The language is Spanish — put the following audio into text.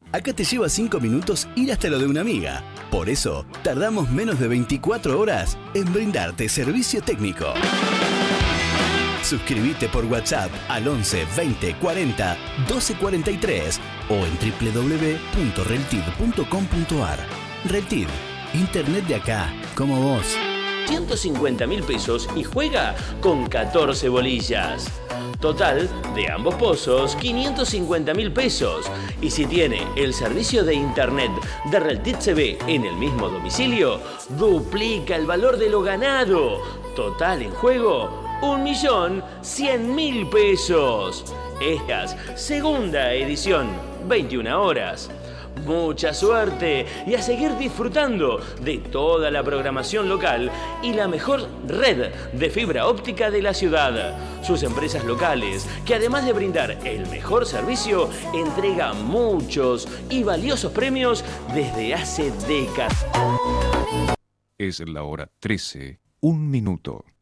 Acá te lleva 5 minutos ir hasta lo de una amiga. Por eso, tardamos menos de 24 horas en brindarte servicio técnico. Suscríbete por WhatsApp al 11 20 40 12 43 o en www.reltid.com.ar. Reltid, internet de acá, como vos. 150.000 pesos y juega con 14 bolillas. Total, de ambos pozos, 550.000 pesos. Y si tiene el servicio de internet de Reltid CB en el mismo domicilio, duplica el valor de lo ganado. Total en juego, 1.100.000 pesos. Esta es segunda edición, 21 horas. Mucha suerte y a seguir disfrutando de toda la programación local y la mejor red de fibra óptica de la ciudad. Sus empresas locales, que además de brindar el mejor servicio, entregan muchos y valiosos premios desde hace décadas. Es la hora 13, 1 minuto.